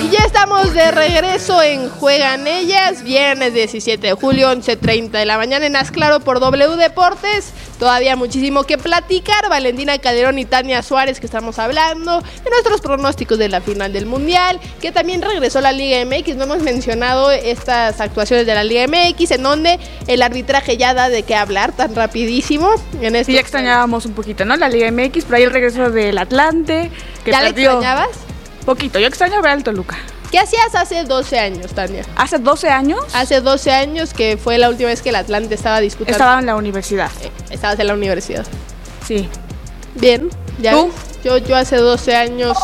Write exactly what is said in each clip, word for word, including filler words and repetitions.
Y ya estamos de regreso en Juegan Ellas, viernes diecisiete de julio, once treinta de la mañana en Haz Claro por W Deportes. Todavía muchísimo que platicar. Valentina Calderón y Tania Suárez, que estamos hablando de nuestros pronósticos de la final del Mundial, que también regresó la Liga M X. No hemos mencionado estas actuaciones de la Liga M X, en donde el arbitraje ya da de qué hablar tan rapidísimo. En sí, ya extrañábamos un poquito, ¿no? La Liga M X, pero ahí el regreso del Atlante. Que ¿Ya perdió. le extrañabas? Poquito, yo extraño ver al Toluca. ¿Qué hacías hace doce años, Tania? ¿Hace doce años? Hace doce años, que fue la última vez que el Atlante estaba disputando. Estaba en la universidad. Eh, estabas en la universidad. Sí. Bien, ya. ¿Tú? Yo, yo hace doce años,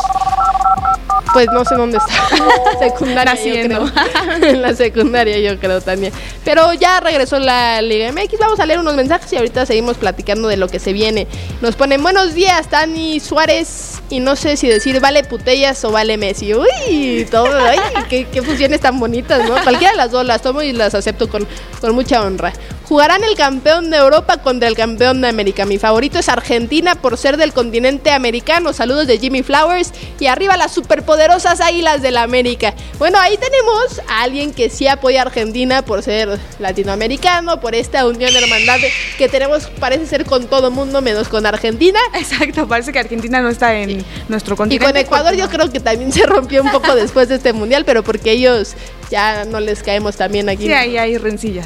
pues no sé dónde estaba. Secundaria, Naciendo. yo creo. En la secundaria, yo creo, Tania. Pero ya regresó la Liga M X. Vamos a leer unos mensajes y ahorita seguimos platicando de lo que se viene. Nos ponen buenos días, Tani Suárez. Y no sé si decir vale Putellas o vale Messi. Uy, todo, ay, qué, qué fusiones tan bonitas, ¿no? Cualquiera de las dos las tomo y las acepto con, con mucha honra. Jugarán el campeón de Europa contra el campeón de América. Mi favorito es Argentina por ser del continente americano. Saludos de Jimmy Flowers. Y arriba las superpoderosas Águilas del América. Bueno, ahí tenemos a alguien que sí apoya a Argentina por ser latinoamericano, por esta unión hermandad que tenemos, parece ser con todo mundo menos con Argentina. Exacto, parece que Argentina no está en sí. nuestro continente. Y con Ecuador yo creo que también se rompió un poco después de este mundial, pero porque ellos ya no les caemos también aquí. Sí, ahí hay rencillas.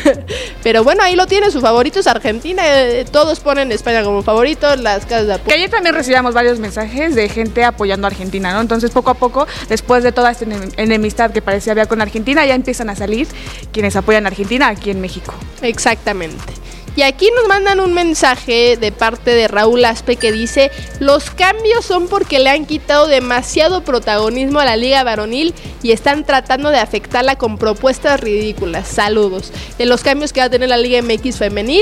Pero bueno, ahí lo tiene, su favorito es Argentina. Eh, todos ponen España como favorito, las casas de apoyo. Que ayer también recibíamos varios mensajes de gente apoyando a Argentina, ¿no? Entonces, poco a poco, después de toda esta enemistad que parecía haber con Argentina, ya empiezan a salir quienes apoyan a Argentina aquí en México. Exactamente. Y aquí nos mandan un mensaje de parte de Raúl Aspe que dice: los cambios son porque le han quitado demasiado protagonismo a la liga varonil y están tratando de afectarla con propuestas ridículas. Saludos. De los cambios que va a tener la Liga M X femenil,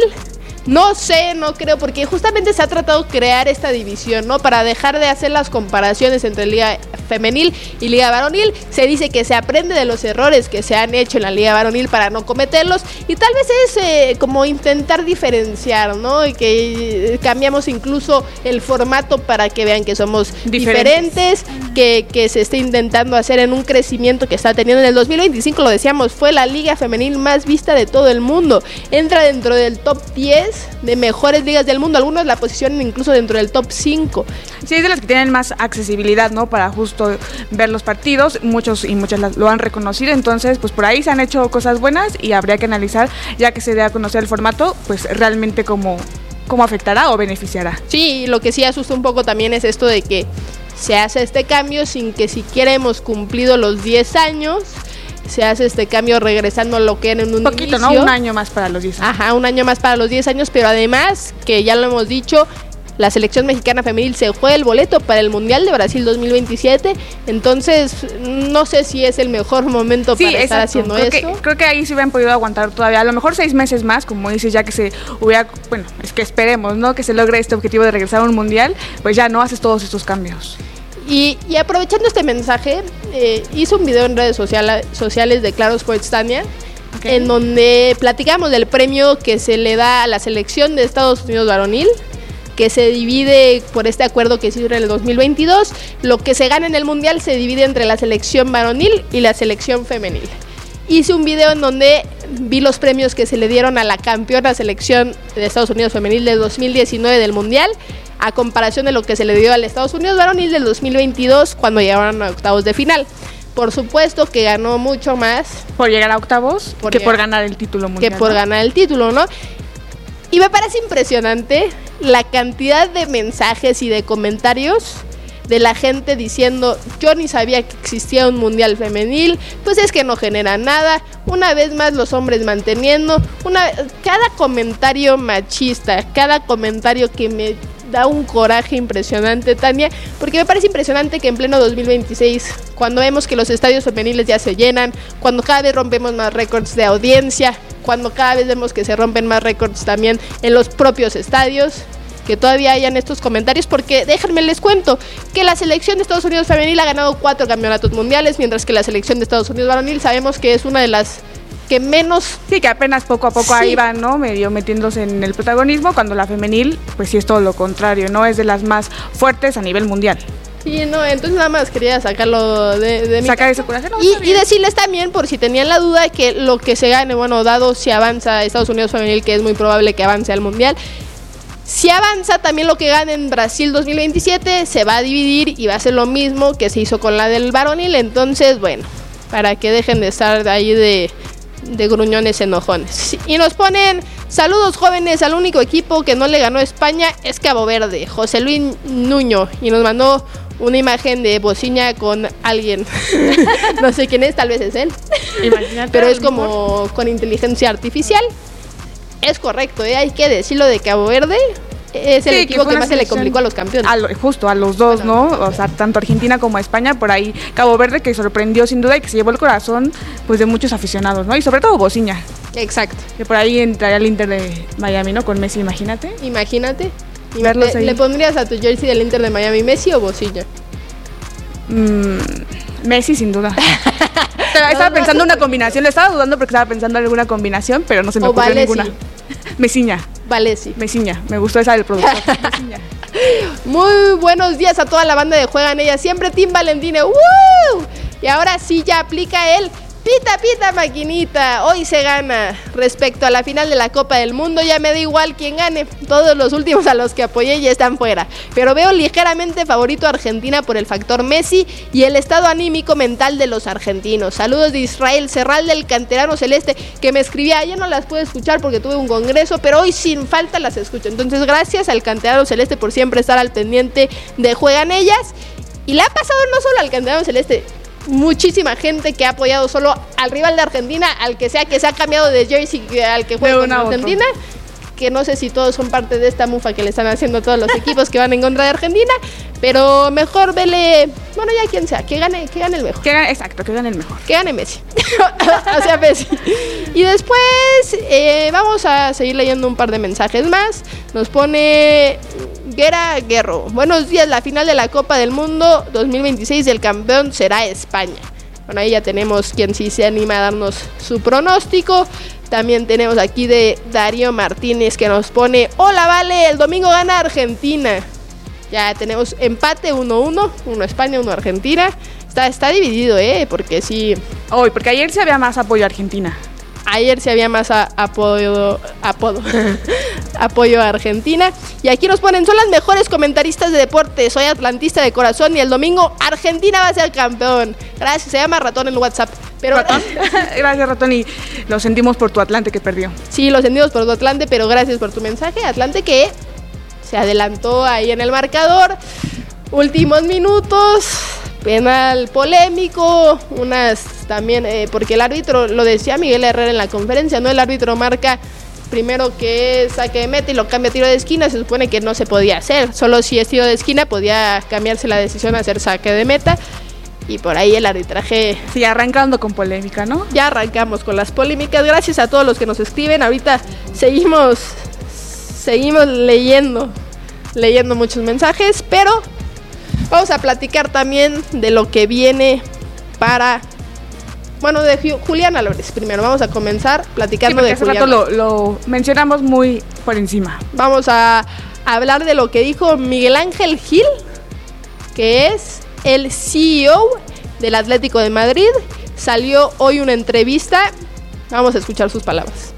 no sé, no creo, porque justamente se ha tratado de crear esta división, ¿no? Para dejar de hacer las comparaciones entre Liga Femenil y Liga Varonil. Se dice que se aprende de los errores que se han hecho en la Liga Varonil para no cometerlos, y tal vez es eh, como intentar diferenciar, ¿no? Y que eh, cambiamos incluso el formato para que vean que somos diferentes, diferentes que, que se está intentando hacer en un crecimiento que está teniendo. En el dos mil veinticinco, lo decíamos, fue la Liga Femenil más vista de todo el mundo. Entra dentro del top diez de mejores ligas del mundo, algunos la posicionan incluso dentro del top cinco. Sí, es de las que tienen más accesibilidad, ¿no? Para justo ver los partidos, muchos y muchas lo han reconocido, entonces pues por ahí se han hecho cosas buenas y habría que analizar, ya que se dé a conocer el formato, pues realmente cómo, cómo afectará o beneficiará. Sí, lo que sí asusta un poco también es esto de que se hace este cambio sin que siquiera hemos cumplido los diez años. Se hace este cambio regresando a lo que era en un poquito, inicio. ¿no? Un año más para los diez años. Ajá, un año más para los diez años, pero además, que ya lo hemos dicho, la selección mexicana femenil se juega el boleto para el Mundial de Brasil dos mil veintisiete, entonces no sé si es el mejor momento sí, para estar haciendo creo eso. Que, creo que ahí sí hubieran podido aguantar todavía, a lo mejor seis meses más, como dices, ya que se hubiera, bueno, es que esperemos, ¿no? Que se logre este objetivo de regresar a un Mundial, pues ya no haces todos estos cambios. Y, y aprovechando este mensaje, eh, hice un video en redes sociales, sociales de Claro Sports Tania, okay, en donde platicamos del premio que se le da a la selección de Estados Unidos varonil, que se divide por este acuerdo que se hizo en el dos mil veintidós. Lo que se gana en el Mundial se divide entre la selección varonil y la selección femenil. Hice un video en donde vi los premios que se le dieron a la campeona selección de Estados Unidos femenil de dos mil diecinueve del Mundial, a comparación de lo que se le dio al Estados Unidos varonil del dos mil veintidós cuando llegaron a octavos de final. Por supuesto que ganó mucho más por llegar a octavos por que llegar, por ganar el título mundial. Que por ¿no? ganar el título, ¿no? Y me parece impresionante la cantidad de mensajes y de comentarios de la gente diciendo: yo ni sabía que existía un mundial femenil, pues es que no genera nada, una vez más los hombres manteniendo, una cada comentario machista, cada comentario que me da un coraje impresionante, Tania, porque me parece impresionante que en pleno dos mil veintiséis, cuando vemos que los estadios femeniles ya se llenan, cuando cada vez rompemos más récords de audiencia, cuando cada vez vemos que se rompen más récords también en los propios estadios, que todavía hayan estos comentarios, porque déjenme les cuento que la selección de Estados Unidos femenil ha ganado cuatro campeonatos mundiales, mientras que la selección de Estados Unidos varonil sabemos que es una de las que menos... Sí, que apenas poco a poco sí. ahí van, ¿no? Medio metiéndose en el protagonismo, cuando la femenil, pues sí es todo lo contrario, ¿no? Es de las más fuertes a nivel mundial. Sí, no, entonces nada más quería sacarlo de, de mi Sacar ese coraje. No, y, y decirles también, por si tenían la duda, que lo que se gane, bueno, dado si avanza Estados Unidos femenil, que es muy probable que avance al Mundial, si avanza también lo que gane en Brasil dos mil veintisiete, se va a dividir y va a ser lo mismo que se hizo con la del varonil. Entonces, bueno, para que dejen de estar ahí de, de gruñones enojones. Y nos ponen: saludos jóvenes, al único equipo que no le ganó a España es Cabo Verde, José Luis Nuño, y nos mandó una imagen de bocina con alguien. No sé quién es, tal vez es él. Imagínate. Pero es como con inteligencia artificial. Es correcto, ¿eh? Hay que decirlo de Cabo Verde. Es el sí, equipo que, que más se le complicó a los campeones. A lo, justo, a los dos, bueno, ¿no? O sea, tanto Argentina como España, por ahí Cabo Verde, que sorprendió sin duda y que se llevó el corazón pues de muchos aficionados, ¿no? Y sobre todo Bociña. Exacto. Que por ahí entraría el Inter de Miami, ¿no? Con Messi, imagínate. Imagínate. Verlos ¿Le, ahí. ¿Le pondrías a tu jersey del Inter de Miami Messi o Bociña? Mm, Messi, sin duda. Pero no, estaba pensando no, una combinación, le estaba dudando porque estaba pensando en alguna combinación, pero no se me ocurrió Valesi. ninguna. Mesiña. Valesi. Mesiña, me gustó esa del productor. Mesiña. Muy buenos días a toda la banda de Juegan Ellas, siempre Team Valentina. ¡Woo! Y ahora sí ya aplica el pita pita maquinita, hoy se gana. Respecto a la final de la Copa del Mundo, ya me da igual quién gane, todos los últimos a los que apoyé ya están fuera, pero veo ligeramente favorito a Argentina por el factor Messi y el estado anímico mental de los argentinos. Saludos de Israel Serral, del canterano celeste, que me escribía, ayer no las pude escuchar porque tuve un congreso, pero hoy sin falta las escucho. Entonces gracias al canterano celeste por siempre estar al pendiente de Juegan Ellas. Y le ha pasado no solo al canterano celeste, muchísima gente que ha apoyado solo al rival de Argentina, al que sea que se ha cambiado de jersey al que juega contra Argentina, que no sé si todos son parte de esta mufa que le están haciendo todos los equipos que van en contra de Argentina, pero mejor vele, bueno, ya quien sea, que gane, que gane el mejor. Que gane, exacto, que gane el mejor. Que gane Messi. O sea, Messi. Y después eh, vamos a seguir leyendo un par de mensajes más. Nos pone Guerra Guerro: buenos días, la final de la Copa del Mundo dos mil veintiséis, el campeón será España. Bueno, ahí ya tenemos quien sí se anima a darnos su pronóstico. También tenemos aquí de Darío Martínez, que nos pone: hola, vale, el domingo gana Argentina. Ya tenemos empate uno uno, uno España, uno Argentina. Está, está dividido, ¿eh? Porque sí. Hoy, porque ayer se había más apoyo a Argentina. Ayer sí había más a, apoyo, apodo, apoyo a Argentina. Y aquí nos ponen: son las mejores comentaristas de deporte, soy atlantista de corazón y el domingo Argentina va a ser campeón. Gracias, se llama Ratón en WhatsApp. Pero ¿Ratón? Gracias, Ratón, y lo sentimos por tu Atlante que perdió. Sí, lo sentimos por tu Atlante, pero gracias por tu mensaje. Atlante que se adelantó ahí en el marcador. Últimos minutos, penal polémico, unas también, eh, porque el árbitro, lo decía Miguel Herrera en la conferencia, ¿no? El árbitro marca primero que es saque de meta y lo cambia a tiro de esquina. Se supone que no se podía hacer, solo si es tiro de esquina podía cambiarse la decisión a hacer saque de meta. Y por ahí el arbitraje... Sí, arrancando con polémica, ¿no? Ya arrancamos con las polémicas. Gracias a todos los que nos escriben. Ahorita seguimos, seguimos leyendo, leyendo muchos mensajes, pero vamos a platicar también de lo que viene para... Bueno, de Julián Álvarez primero. Vamos a comenzar platicando sí, de hace Julián. Rato lo, lo mencionamos muy por encima. Vamos a hablar de lo que dijo Miguel Ángel Gil, que es el C E O del Atlético de Madrid. Salió hoy una entrevista. Vamos a escuchar sus palabras.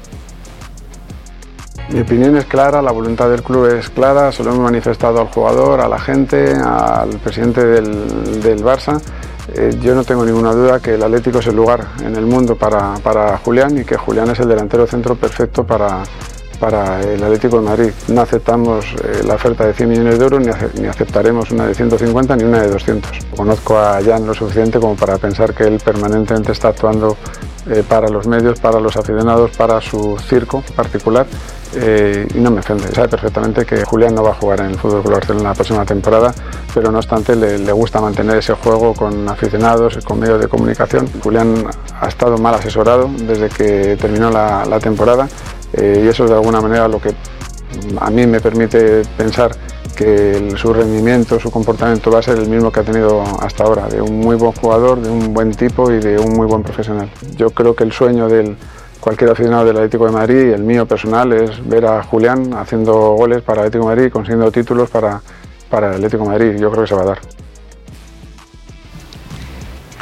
Mi opinión es clara, la voluntad del club es clara, se lo hemos manifestado al jugador, a la gente, al presidente del, del Barça. Eh, yo no tengo ninguna duda que el Atlético es el lugar en el mundo para, para Julián y que Julián es el delantero centro perfecto para, para el Atlético de Madrid. No aceptamos eh, la oferta de cien millones de euros, ni, ace ni aceptaremos una de ciento cincuenta ni una de doscientos. Conozco a Jan lo suficiente como para pensar que él permanentemente está actuando eh, para los medios, para los aficionados, para su circo particular. Eh, y no me ofende, sabe perfectamente que Julián no va a jugar en el F C Barcelona la próxima temporada, pero no obstante le, le gusta mantener ese juego con aficionados y con medios de comunicación. Julián ha estado mal asesorado desde que terminó la, la temporada eh, y eso es de alguna manera lo que a mí me permite pensar que el, su rendimiento, su comportamiento va a ser el mismo que ha tenido hasta ahora, de un muy buen jugador, de un buen tipo y de un muy buen profesional. Yo creo que el sueño del cualquier aficionado del Atlético de Madrid, y el mío personal, es ver a Julián haciendo goles para el Atlético de Madrid y consiguiendo títulos para, para el Atlético de Madrid. Yo creo que se va a dar.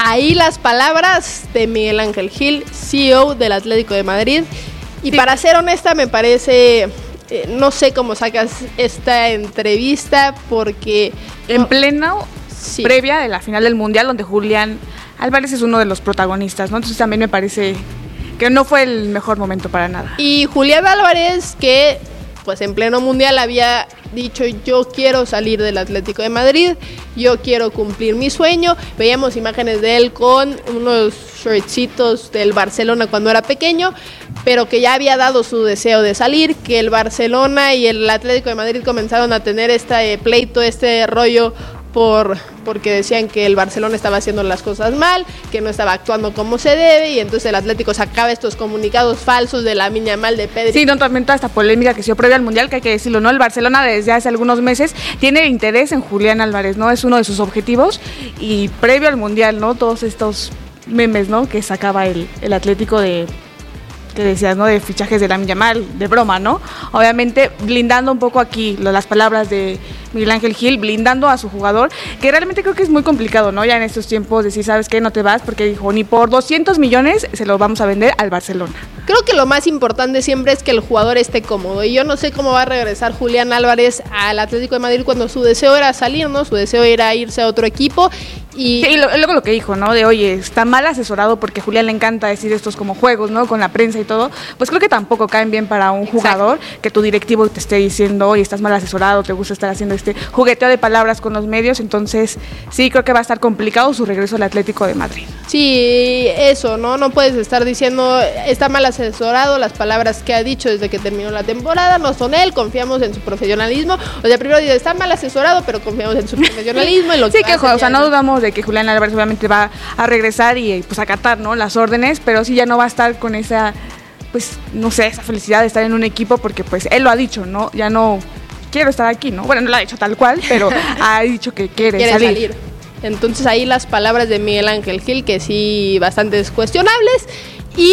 Ahí las palabras de Miguel Ángel Gil, C E O del Atlético de Madrid. Y sí, para ser honesta, me parece, eh, no sé cómo sacas esta entrevista porque... En no, pleno, sí. previa de la final del Mundial, donde Julián Álvarez es uno de los protagonistas, ¿no? Entonces también me parece que no fue el mejor momento para nada. Y Julián Álvarez, que pues en pleno Mundial había dicho: yo quiero salir del Atlético de Madrid, yo quiero cumplir mi sueño. Veíamos imágenes de él con unos shortcitos del Barcelona cuando era pequeño, pero que ya había dado su deseo de salir, que el Barcelona y el Atlético de Madrid comenzaron a tener este pleito, este rollo por porque decían que el Barcelona estaba haciendo las cosas mal, que no estaba actuando como se debe, y entonces el Atlético sacaba estos comunicados falsos de Lamine Yamal, de Pedri. Sí, no, también toda esta polémica que se dio previa al Mundial, que hay que decirlo, ¿no? El Barcelona desde hace algunos meses tiene interés en Julián Álvarez, ¿no? Es uno de sus objetivos, y previo al Mundial, ¿no? Todos estos memes, ¿no? Que sacaba el, el Atlético de... que decías, ¿no? De fichajes de Lamine Yamal, de broma, ¿no? Obviamente blindando un poco aquí las palabras de Miguel Ángel Gil, blindando a su jugador, que realmente creo que es muy complicado, ¿no? Ya en estos tiempos decir, ¿sabes qué? No te vas, porque dijo, ni por doscientos millones se lo vamos a vender al Barcelona. Creo que lo más importante siempre es que el jugador esté cómodo, y yo no sé cómo va a regresar Julián Álvarez al Atlético de Madrid cuando su deseo era salir, ¿no? Su deseo era irse a otro equipo. Y, sí, y lo, luego lo que dijo, ¿no? De, oye, está mal asesorado, porque a Julián le encanta decir estos como juegos, ¿no? Con la prensa y todo, pues creo que tampoco caen bien para un jugador. Exacto. Que tu directivo te esté diciendo, oye, estás mal asesorado, te gusta estar haciendo este jugueteo de palabras con los medios. Entonces sí, creo que va a estar complicado su regreso al Atlético de Madrid. Sí, eso, ¿no? No puedes estar diciendo, está mal asesorado, las palabras que ha dicho desde que terminó la temporada no son él, confiamos en su profesionalismo. O sea, primero dice, está mal asesorado, pero confiamos en su profesionalismo. En lo sí, que, que o sea, no dudamos de que Julián Álvarez obviamente va a regresar y pues acatar, ¿no? Las órdenes, pero sí ya no va a estar con esa, pues, no sé, esa felicidad de estar en un equipo, porque pues él lo ha dicho, ¿no? Ya no quiero estar aquí, ¿no? Bueno, no lo ha dicho tal cual, pero ha dicho que quiere, quiere salir. salir. Entonces ahí las palabras de Miguel Ángel Gil, que sí, bastante cuestionables. Y,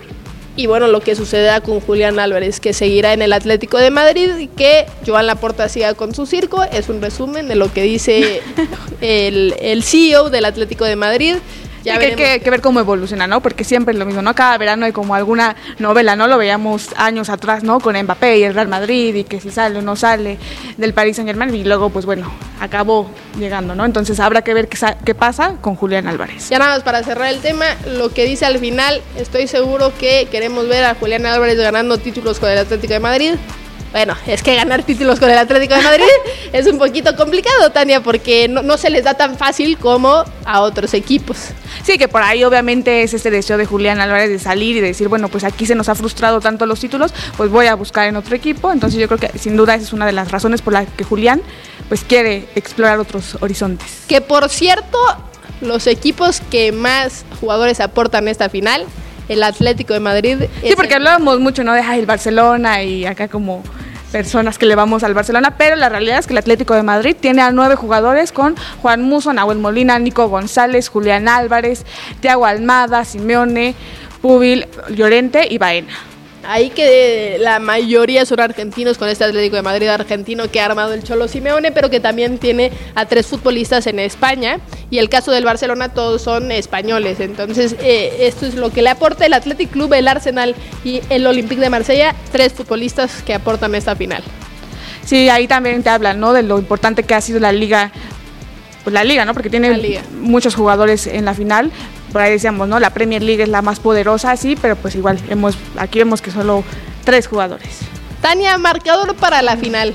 y bueno, lo que sucederá con Julián Álvarez, que seguirá en el Atlético de Madrid, y que Joan Laporta siga con su circo. Es un resumen de lo que dice el, el C E O del Atlético de Madrid. Ya y que hay que, que ver cómo evoluciona, ¿no? Porque siempre es lo mismo, ¿no? Cada verano hay como alguna novela, ¿no? Lo veíamos años atrás, ¿no? Con Mbappé y el Real Madrid, y que si sale o no sale del Paris Saint-Germain, y luego, pues bueno, acabó llegando, ¿no? Entonces habrá que ver qué, qué pasa con Julián Álvarez. Ya nada más para cerrar el tema, lo que dice al final, estoy seguro que queremos ver a Julián Álvarez ganando títulos con el Atlético de Madrid. Bueno, es que ganar títulos con el Atlético de Madrid es un poquito complicado, Tania, porque no, no se les da tan fácil como a otros equipos. Sí, que por ahí obviamente es este deseo de Julián Álvarez de salir y de decir, bueno, pues aquí se nos ha frustrado tanto los títulos, pues voy a buscar en otro equipo. Entonces yo creo que sin duda esa es una de las razones por las que Julián pues quiere explorar otros horizontes. Que por cierto, los equipos que más jugadores aportan a esta final, el Atlético de Madrid. Sí, porque el... hablábamos mucho, ¿no? De ay, el Barcelona, y acá como personas que le vamos al Barcelona, pero la realidad es que el Atlético de Madrid tiene a nueve jugadores con Juan Musso, Nahuel Molina, Nico González, Julián Álvarez, Thiago Almada, Simeone, Pubil, Llorente y Baena. Ahí que la mayoría son argentinos, con este Atlético de Madrid argentino que ha armado el Cholo Simeone, pero que también tiene a tres futbolistas en España, y el caso del Barcelona todos son españoles. Entonces eh, esto es lo que le aporta el Athletic Club, el Arsenal y el Olympique de Marsella, tres futbolistas que aportan a esta final. Sí, ahí también te hablan, ¿no? De lo importante que ha sido la liga, pues la liga, ¿no? Porque tiene muchos jugadores en la final. Por ahí decíamos, ¿no? La Premier League es la más poderosa, sí, pero pues igual hemos aquí vemos que solo tres jugadores. Tania, marcador para la final.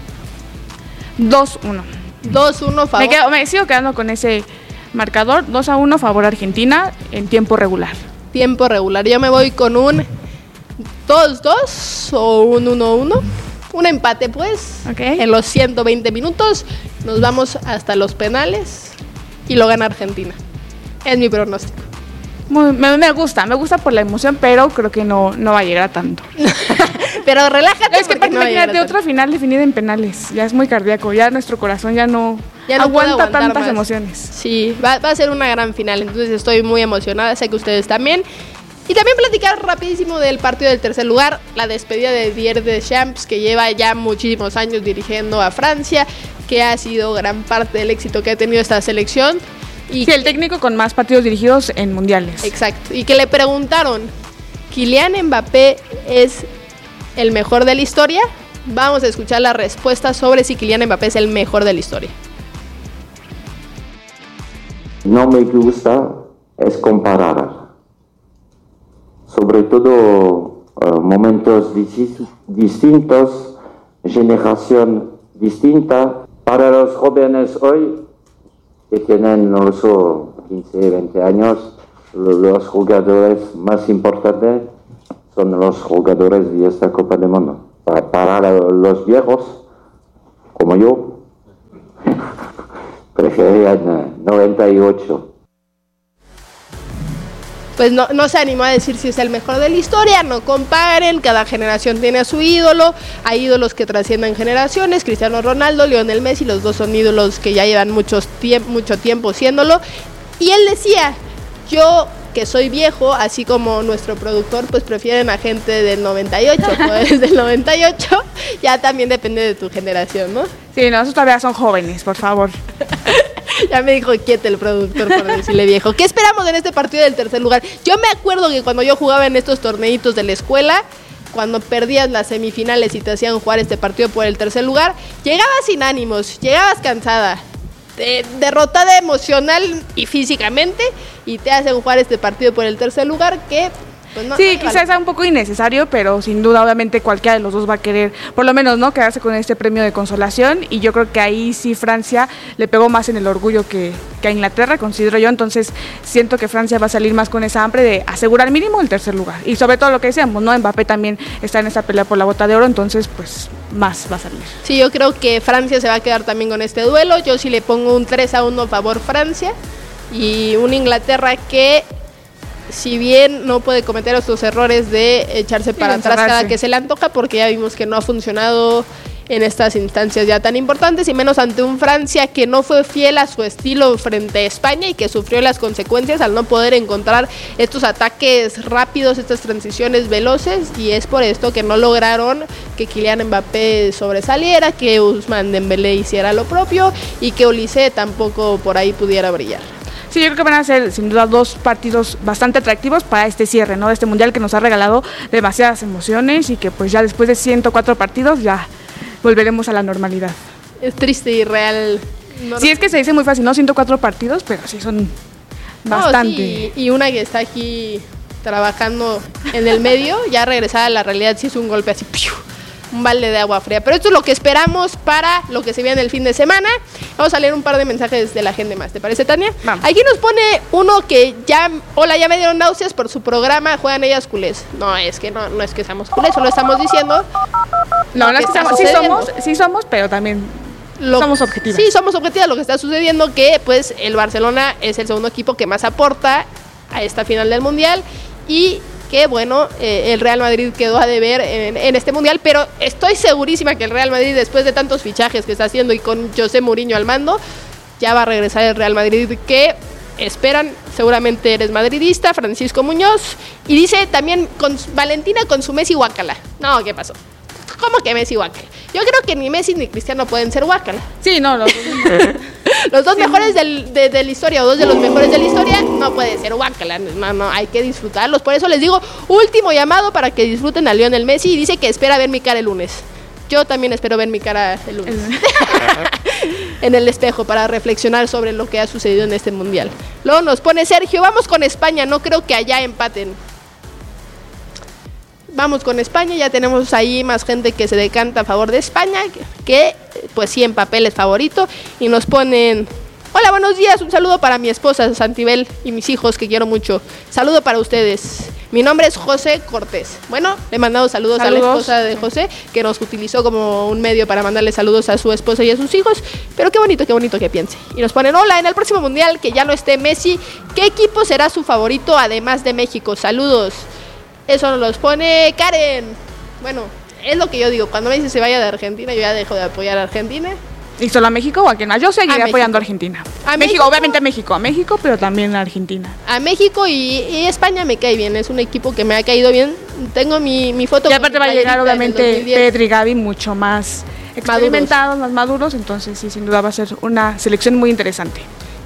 dos uno. dos uno favor. Me, quedo, me sigo quedando con ese marcador, dos a uno favor Argentina en tiempo regular. Tiempo regular. Yo me voy con un dos dos o un uno uno. Un empate, pues. Okay. En los ciento veinte minutos nos vamos hasta los penales y lo gana Argentina. Es mi pronóstico. Muy, me, me gusta, me gusta por la emoción, pero creo que no, no va a llegar a tanto. Pero relájate. Es que no imagínate otra final definida en penales. Ya es muy cardíaco, ya nuestro corazón ya no, ya no aguanta tantas más. emociones. Sí, va, va a ser una gran final, entonces estoy muy emocionada, sé que ustedes también. Y también platicar rapidísimo del partido del tercer lugar, la despedida de Didier Deschamps, que lleva ya muchísimos años dirigiendo a Francia, que ha sido gran parte del éxito que ha tenido esta selección. Y sí, el técnico con más partidos dirigidos en mundiales. Exacto. Y que le preguntaron, ¿Kylian Mbappé es el mejor de la historia? Vamos a escuchar la respuesta sobre si Kylian Mbappé es el mejor de la historia. No me gusta es comparar. Sobre todo uh, momentos dis- distintos, generación distinta. Para los jóvenes hoy, que tienen, no lo sé, quince, veinte años, los jugadores más importantes son los jugadores de esta Copa del Mundo. Para, para los viejos, como yo, preferían noventa y ocho. Pues no, no se animó a decir si es el mejor de la historia, no comparen, cada generación tiene a su ídolo, hay ídolos que trascienden generaciones, Cristiano Ronaldo, Lionel Messi, los dos son ídolos que ya llevan muchos tiemp- mucho tiempo siéndolo, y él decía, yo que soy viejo, así como nuestro productor, pues prefieren a gente del noventa y ocho, pues del noventa y ocho, ya también depende de tu generación, ¿no? Sí, nosotros todavía son jóvenes, por favor. Ya me dijo quieta el productor por decirle viejo. ¿Qué esperamos en este partido del tercer lugar? Yo me acuerdo que cuando yo jugaba en estos torneitos de la escuela, cuando perdías las semifinales y te hacían jugar este partido por el tercer lugar, llegabas sin ánimos, llegabas cansada, de, derrotada emocional y físicamente, y te hacen jugar este partido por el tercer lugar que... Pues no, sí, no quizás vale. sea un poco innecesario, pero sin duda, obviamente, cualquiera de los dos va a querer, por lo menos, ¿no?, quedarse con este premio de consolación, y yo creo que ahí sí Francia le pegó más en el orgullo que, que a Inglaterra, considero yo, entonces siento que Francia va a salir más con esa hambre de asegurar mínimo el tercer lugar, y sobre todo lo que decíamos, ¿no?, Mbappé también está en esta pelea por la bota de oro, entonces, pues, más va a salir. Sí, yo creo que Francia se va a quedar también con este duelo, yo sí le pongo un tres a uno a favor Francia, y una Inglaterra que... si bien no puede cometer estos errores de echarse para atrás cada que se le antoja, porque ya vimos que no ha funcionado en estas instancias ya tan importantes, y menos ante un Francia que no fue fiel a su estilo frente a España y que sufrió las consecuencias al no poder encontrar estos ataques rápidos, estas transiciones veloces, y es por esto que no lograron que Kylian Mbappé sobresaliera, que Ousmane Dembélé hiciera lo propio y que Olise tampoco por ahí pudiera brillar. Sí, yo creo que van a ser sin duda dos partidos bastante atractivos para este cierre, ¿no?, de este mundial que nos ha regalado demasiadas emociones y que pues ya después de ciento cuatro partidos ya volveremos a la normalidad. Es triste y real. No, sí, es que se dice muy fácil, ¿no?, ciento cuatro partidos, pero sí son bastante. No, sí, y una que está aquí trabajando en el medio, ya regresada a la realidad, sí es un golpe así, ¡piu!, un balde de agua fría. Pero esto es lo que esperamos para lo que se viene el fin de semana. Vamos a leer un par de mensajes de la gente más. ¿Te parece, Tania? Vamos. Aquí nos pone uno que ya, hola, ya me dieron náuseas por su programa, juegan ellas culés. No, es que no, no es que seamos culés, solo estamos diciendo. No, no es que está estamos, sí sucediendo. somos, sí somos, pero también Lo, somos objetivos. Sí, somos objetivos. Lo que está sucediendo que pues el Barcelona es el segundo equipo que más aporta a esta final del Mundial, y que bueno, eh, el Real Madrid quedó a deber en, en este Mundial, pero estoy segurísima que el Real Madrid, después de tantos fichajes que está haciendo y con José Mourinho al mando, ya va a regresar el Real Madrid que esperan. Seguramente eres madridista, Francisco Muñoz, y dice también con Valentina con su Messi guácala. No, ¿qué pasó? ¿Cómo que Messi guácala? Yo creo que ni Messi ni Cristiano pueden ser guácala. Sí, no, los Los dos sí. mejores del, de, de la historia, o dos de los mejores de la historia, no puede ser guácala, no, no, hay que disfrutarlos. Por eso les digo, último llamado para que disfruten a Lionel Messi, y dice que espera ver mi cara el lunes. Yo también espero ver mi cara el lunes en el espejo para reflexionar sobre lo que ha sucedido en este Mundial. Luego nos pone Sergio, vamos con España, no creo que allá empaten. Vamos con España, ya tenemos ahí más gente que se decanta a favor de España, que, que pues sí, en papel es favorito. Y nos ponen, hola, buenos días, un saludo para mi esposa Santibel y mis hijos que quiero mucho. Saludo para ustedes. Mi nombre es José Cortés. Bueno, le mandamos saludos, saludos a la esposa de José, que nos utilizó como un medio para mandarle saludos a su esposa y a sus hijos. Pero qué bonito, qué bonito que piense. Y nos ponen, hola, en el próximo Mundial, que ya no esté Messi, ¿qué equipo será su favorito además de México? Saludos. Eso nos los pone Karen. Bueno, es lo que yo digo. Cuando Messi se vaya de Argentina, yo ya dejo de apoyar a Argentina. ¿Y solo a México o a quién más? Yo seguiré a apoyando México. a Argentina. A México, México, obviamente a México, a México, pero también a Argentina. A México y, y España me cae bien. Es un equipo que me ha caído bien. Tengo mi, mi foto. Y aparte va a llegar, obviamente, Pedri y Gavi mucho más experimentados, maduros. más maduros. Entonces, sí, sin duda va a ser una selección muy interesante.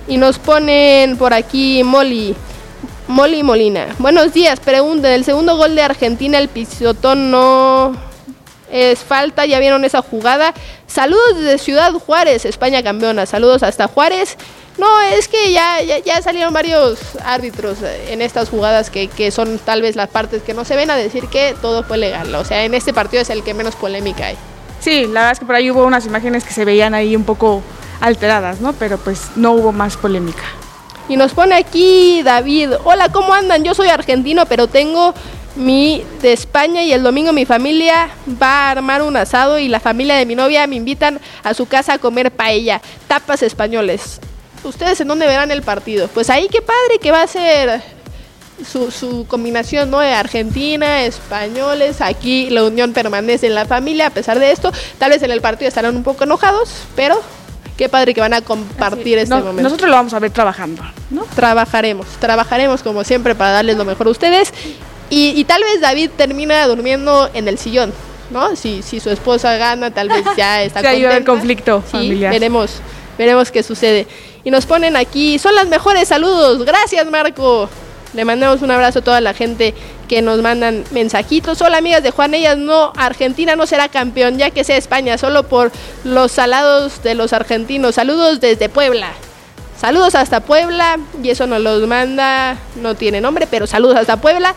Y nos ponen por aquí Molly. Molly Molina. Buenos días, pregunten, el segundo gol de Argentina, el pisotón no es falta, ya vieron esa jugada. Saludos desde Ciudad Juárez, España campeona, saludos hasta Juárez. No, es que ya, ya, ya salieron varios árbitros en estas jugadas que, que son tal vez las partes que no se ven a decir que todo fue legal. O sea, en este partido es el que menos polémica hay. Sí, la verdad es que por ahí hubo unas imágenes que se veían ahí un poco alteradas, ¿no? Pero pues no hubo más polémica. Y nos pone aquí David, hola, ¿cómo andan? Yo soy argentino, pero tengo mi de España y el domingo mi familia va a armar un asado y la familia de mi novia me invitan a su casa a comer paella, tapas españoles. ¿Ustedes en dónde verán el partido? Pues ahí qué padre que va a ser su, su combinación, ¿no? De Argentina, españoles, aquí la unión permanece en la familia a pesar de esto. Tal vez en el partido estarán un poco enojados, pero qué padre que van a compartir Así, este no, momento. Nosotros lo vamos a ver trabajando, ¿no? Trabajaremos, trabajaremos como siempre para darles lo mejor a ustedes. Y, y tal vez David termina durmiendo en el sillón, ¿no? Si, si su esposa gana, tal vez ya está contenta. Sí, hay un conflicto sí, familiar. veremos, veremos qué sucede. Y nos ponen aquí, son las mejores, saludos, gracias Marco. Le mandamos un abrazo a toda la gente que nos mandan mensajitos. Hola amigas de Juan, ellas no, Argentina no será campeón, ya que sea España, solo por los salados de los argentinos. Saludos desde Puebla. Saludos hasta Puebla, y eso nos los manda, no tiene nombre, pero saludos hasta Puebla.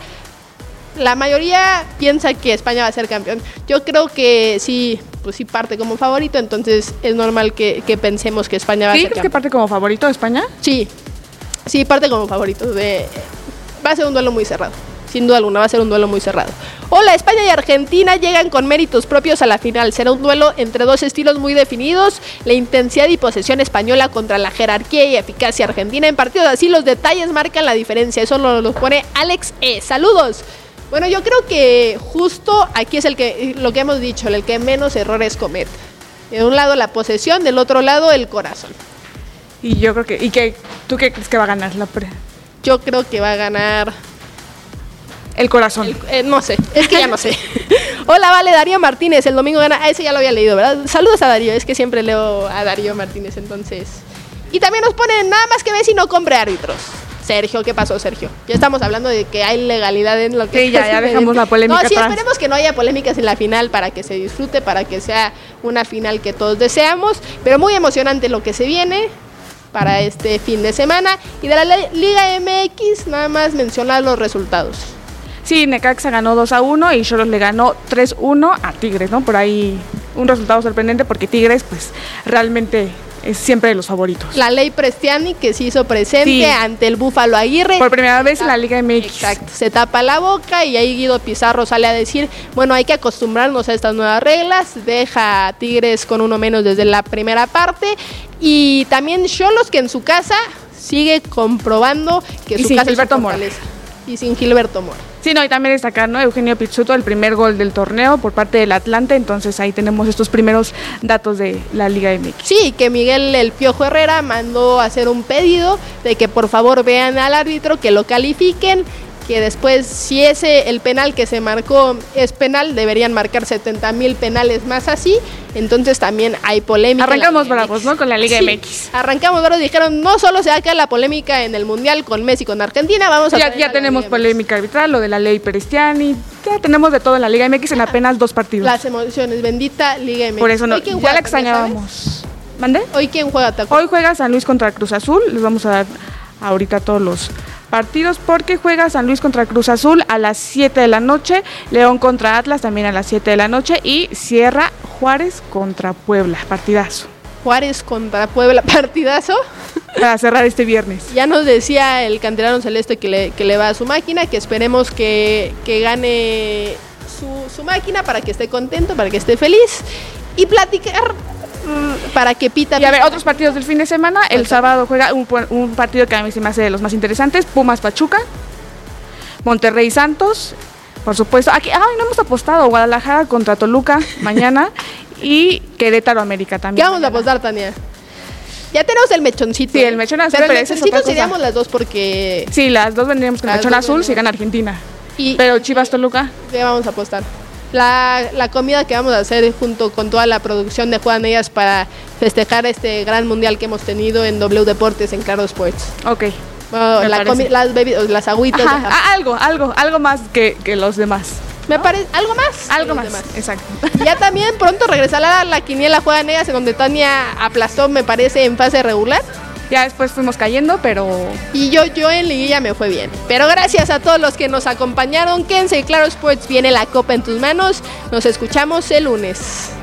La mayoría piensa que España va a ser campeón. Yo creo que sí, pues sí parte como favorito, entonces es normal que, que pensemos que España va ¿Sí? a ser ¿Crees campeón. que parte como favorito de España? Sí, sí, parte como favorito. De, va a ser un duelo muy cerrado, sin duda alguna, va a ser un duelo muy cerrado. Hola, España y Argentina llegan con méritos propios a la final. Será un duelo entre dos estilos muy definidos, la intensidad y posesión española contra la jerarquía y eficacia argentina. En partidos así los detalles marcan la diferencia, eso lo, lo pone Alex E. Saludos. Bueno, yo creo que justo aquí es el que lo que hemos dicho, el que menos errores comete. De un lado la posesión, del otro lado el corazón. Y yo creo que, ¿y que tú qué crees que va a ganar la pre? Yo creo que va a ganar el corazón. El, eh, no sé, es que ya no sé. Hola, vale, Darío Martínez, el domingo gana. Ah, ese ya lo había leído, ¿verdad? Saludos a Darío, es que siempre leo a Darío Martínez, entonces. Y también nos ponen nada más que Messi no compre árbitros. Sergio, ¿qué pasó, Sergio? Ya estamos hablando de que hay legalidad en lo que... Sí, ya, ya dejamos la polémica No, sí, atrás. esperemos que no haya polémicas en la final para que se disfrute, para que sea una final que todos deseamos, pero muy emocionante lo que se viene para este fin de semana. Y de la Liga M X, nada más mencionar los resultados. Sí, Necaxa ganó dos a uno y Xolos le ganó tres uno a Tigres, ¿no? Por ahí un resultado sorprendente porque Tigres, pues, realmente es siempre de los favoritos. La ley Prestiani que se hizo presente sí. ante el Búfalo Aguirre. Por primera vez en la Liga M X. Exacto, se tapa la boca y ahí Guido Pizarro sale a decir, bueno, hay que acostumbrarnos a estas nuevas reglas, deja a Tigres con uno menos desde la primera parte y también Xolos que en su casa sigue comprobando que y su sin casa Gilberto es su fortaleza. Y sin Gilberto Mora. Sí, no, y también destacar, ¿no? Eugenio Pizzuto, el primer gol del torneo por parte del Atlante, entonces ahí tenemos estos primeros datos de la Liga M X. Sí, que Miguel El Piojo Herrera mandó a hacer un pedido de que por favor vean al árbitro, que lo califiquen, que después, si ese el penal que se marcó es penal, deberían marcar setenta mil penales más así, entonces también hay polémica. Arrancamos bravos, ¿no? Con la Liga sí, M X. Arrancamos bravos, dijeron, no solo se va a quedar la polémica en el Mundial con Messi, con Argentina, vamos a... Ya, ya tenemos polémica arbitral, lo de la ley Prestiani, ya tenemos de todo en la Liga M X en apenas dos partidos. Las emociones, bendita Liga M X. Por eso no, ya la extrañábamos. ¿Mande? ¿Hoy quién juega, Taco? Hoy juega San Luis contra Cruz Azul, les vamos a dar ahorita todos los partidos porque juega San Luis contra Cruz Azul a las siete de la noche, León contra Atlas también a las siete de la noche y cierra Juárez contra Puebla, partidazo. Juárez contra Puebla, partidazo. Para cerrar este viernes. Ya nos decía el canterano celeste que le, que le va a su máquina, que esperemos que, que gane su, su máquina para que esté contento, para que esté feliz y platicar para que Pita... Y a ver, otros partidos del fin de semana. El sábado juega un, un partido que a mí se me hace de los más interesantes. Pumas Pachuca, Monterrey Santos, por supuesto. Aquí, ay, no hemos apostado. Guadalajara contra Toluca mañana y Querétaro América también. ¿Qué vamos mañana a apostar, Tania? Ya tenemos el mechoncito. Sí, el mechón azul. Pero el mechoncito seríamos las dos porque... Sí, las dos vendríamos con el mechón azul si gana Argentina. Y, pero Chivas Toluca. ¿Qué vamos a apostar? la, la comida que vamos a hacer junto con toda la producción de Juegan Ellas para festejar este gran mundial que hemos tenido en W Deportes en Claro Sports. Ok. Bueno, la comi- las, bebidas, las agüitas. Ajá, ajá. Algo, algo, algo más que, que los demás. Me parece, algo más. Algo más, demás. Exacto. Ya también pronto regresará la quiniela Juegan Ellas, en donde Tania aplastó, me parece, en fase regular. Ya después fuimos cayendo, pero... Y yo, yo en liguilla me fue bien. Pero gracias a todos los que nos acompañaron. Quédense, Claro Sports, viene la copa en tus manos. Nos escuchamos el lunes.